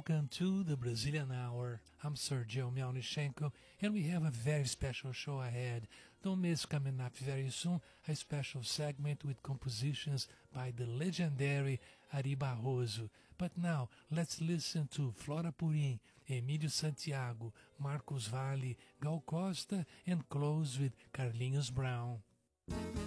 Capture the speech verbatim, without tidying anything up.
welcome to the Brazilian Hour. I'm Sergio Melnichenko, and we have a very special show ahead. Don't miss coming up very soon, a special segment with compositions by the legendary Ari Barroso. But now, let's listen to Flora Purim, Emílio Santiago, Marcos Valle, Gal Costa, and close with Carlinhos Brown.